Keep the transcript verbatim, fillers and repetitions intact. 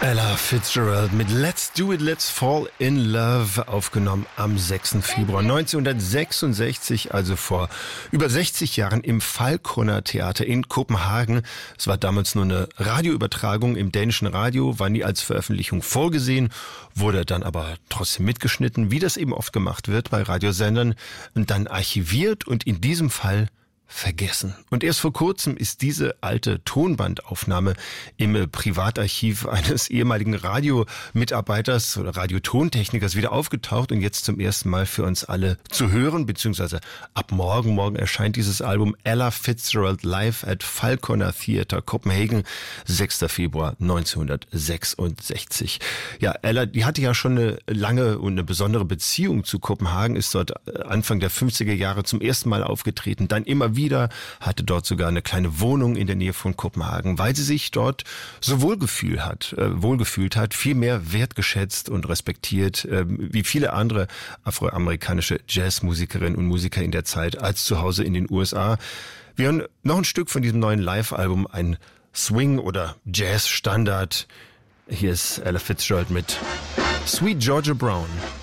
Ella Fitzgerald mit Let's Do It, Let's Fall in Love, aufgenommen am sechsten Februar neunzehnhundertsechsundsechzig, also vor über sechzig Jahren im Falconer Theater in Kopenhagen. Es war damals nur eine Radioübertragung im dänischen Radio, war nie als Veröffentlichung vorgesehen, wurde dann aber trotzdem mitgeschnitten, wie das eben oft gemacht wird bei Radiosendern, und dann archiviert und in diesem Fall vergessen. Und erst vor kurzem ist diese alte Tonbandaufnahme im Privatarchiv eines ehemaligen Radiomitarbeiters oder Radiotontechnikers wieder aufgetaucht und jetzt zum ersten Mal für uns alle zu hören, beziehungsweise ab morgen, morgen erscheint dieses Album Ella Fitzgerald live at Falconer Theater, Kopenhagen, sechster Februar neunzehnhundertsechsundsechzig. Ja, Ella, die hatte ja schon eine lange und eine besondere Beziehung zu Kopenhagen, ist dort Anfang der fünfziger Jahre zum ersten Mal aufgetreten, dann immer wieder wieder, hatte dort sogar eine kleine Wohnung in der Nähe von Kopenhagen, weil sie sich dort so wohlgefühlt hat, äh, wohlgefühlt hat, viel mehr wertgeschätzt und respektiert, äh, wie viele andere afroamerikanische Jazzmusikerinnen und Musiker in der Zeit, als zu Hause in den U S A. Wir hören noch ein Stück von diesem neuen Live-Album, ein Swing- oder Jazz-Standard. Hier ist Ella Fitzgerald mit Sweet Georgia Brown.